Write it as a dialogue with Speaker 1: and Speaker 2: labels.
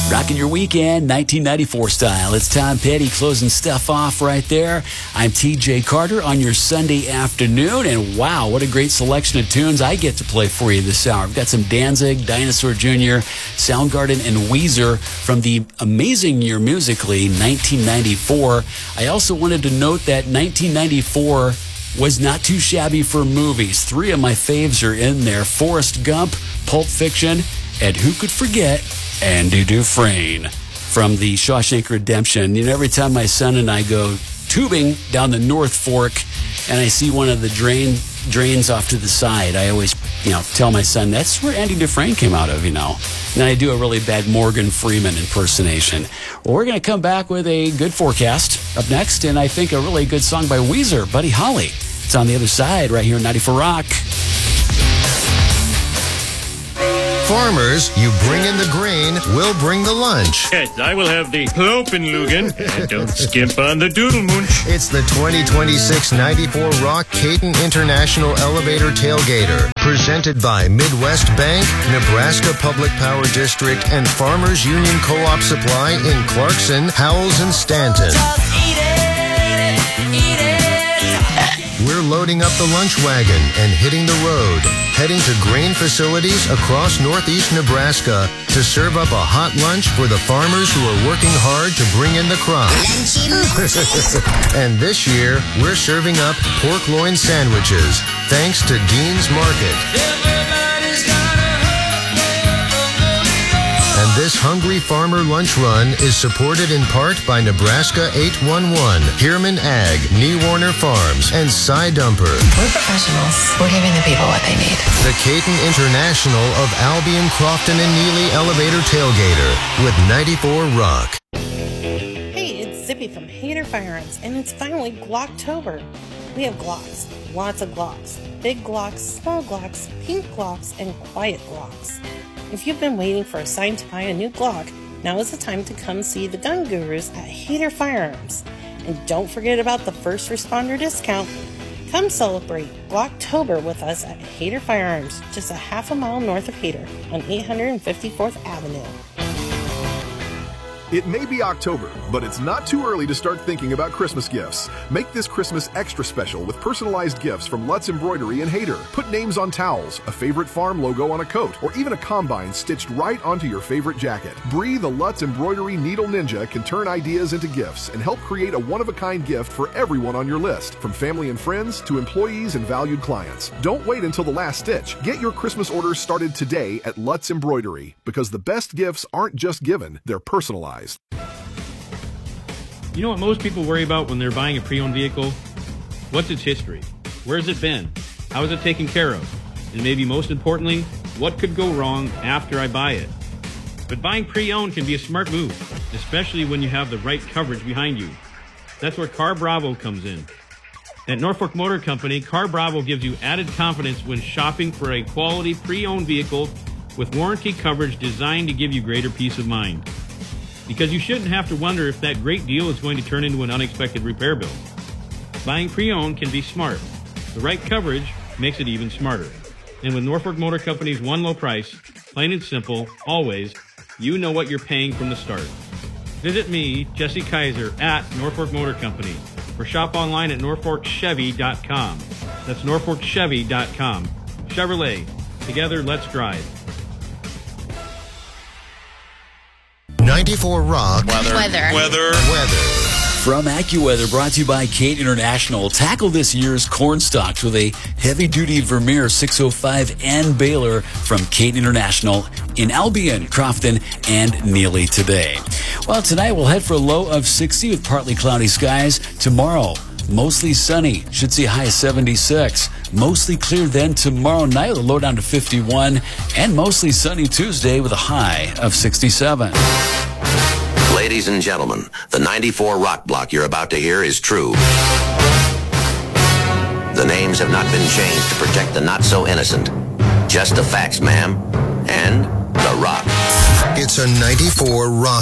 Speaker 1: Rocking your weekend, 1994 style. It's Tom Petty closing stuff off right there. I'm TJ Carter on your Sunday afternoon, and wow, what a great selection of tunes I get to play for you this hour. I've got some Danzig, Dinosaur Jr., Soundgarden, and Weezer from the amazing year musically, 1994. I also wanted to note that 1994 was not too shabby for movies. 3 of my faves are in there: Forrest Gump, Pulp Fiction, and who could forget Andy Dufresne from the Shawshank Redemption. You know, every time my son and I go tubing down the North Fork and I see one of the drains off to the side, I always, tell my son, that's where Andy Dufresne came out of, And then I do a really bad Morgan Freeman impersonation. Well, we're going to come back with a good forecast up next, and I think a really good song by Weezer, Buddy Holly. It's on the other side right here in 94 Rock.
Speaker 2: Farmers, you bring in the grain, we'll bring the lunch.
Speaker 3: Yes, I will have the Kloppenlugen, and don't skimp on the Doodlemunch.
Speaker 2: It's the 2026 94 Rock Caton International Elevator Tailgater, presented by Midwest Bank, Nebraska Public Power District, and Farmers Union Co-op Supply in Clarkson, Howells, and Stanton. We're loading up the lunch wagon and hitting the road, heading to grain facilities across northeast Nebraska to serve up a hot lunch for the farmers who are working hard to bring in the crop. And this year, we're serving up pork loin sandwiches, thanks to Dean's Market. And this Hungry Farmer Lunch Run is supported in part by Nebraska 811, Hierman Ag, Nee Warner Farms, and Cy Dumper.
Speaker 4: We're professionals. We're giving the people what they need.
Speaker 2: The Caton International of Albion, Crofton, and Neely Elevator Tailgater with 94 Rock.
Speaker 5: Hey, it's Zippy from Hater Firearms, and it's finally Glocktober. We have Glocks, lots of Glocks, big Glocks, small Glocks, pink Glocks, and quiet Glocks. If you've been waiting for a sign to buy a new Glock, now is the time to come see the gun gurus at Hater Firearms. And don't forget about the first responder discount. Come celebrate Glocktober with us at Hater Firearms, just a half a mile north of Hater on 854th Avenue.
Speaker 6: It may be October, but it's not too early to start thinking about Christmas gifts. Make this Christmas extra special with personalized gifts from Lutz Embroidery and Hater. Put names on towels, a favorite farm logo on a coat, or even a combine stitched right onto your favorite jacket. Bree, the Lutz Embroidery Needle Ninja, can turn ideas into gifts and help create a one-of-a-kind gift for everyone on your list, from family and friends to employees and valued clients. Don't wait until the last stitch. Get your Christmas orders started today at Lutz Embroidery, because the best gifts aren't just given, they're personalized.
Speaker 7: You know what most people worry about when they're buying a pre-owned vehicle? What's its history? Where's it been? How is it taken care of? And maybe most importantly, what could go wrong after I buy it? But buying pre-owned can be a smart move, especially when you have the right coverage behind you. That's where Car Bravo comes in. At Norfolk Motor Company, Car Bravo gives you added confidence when shopping for a quality pre-owned vehicle with warranty coverage designed to give you greater peace of mind. Because you shouldn't have to wonder if that great deal is going to turn into an unexpected repair bill. Buying pre-owned can be smart. The right coverage makes it even smarter. And with Norfolk Motor Company's one low price, plain and simple, always, you know what you're paying from the start. Visit me, Jesse Kaiser, at Norfolk Motor Company, or shop online at norfolkchevy.com. That's norfolkchevy.com. Chevrolet. Together, let's drive.
Speaker 2: 94 Rock.
Speaker 1: Weather. From AccuWeather, brought to you by Caton International. Tackle this year's corn stalks with a heavy-duty Vermeer 605 and baler from Caton International in Albion, Crofton, and Neely today. Well, tonight we'll head for a low of 60 with partly cloudy skies. Tomorrow, mostly sunny. Should see a high of 76. Mostly clear then tomorrow night with a low down to 51. And mostly sunny Tuesday with a high of 67.
Speaker 8: Ladies and gentlemen, the 94 Rock Block you're about to hear is true. The names have not been changed to protect the not-so-innocent. Just the facts, ma'am. And The Rock.
Speaker 2: It's a 94 Rock.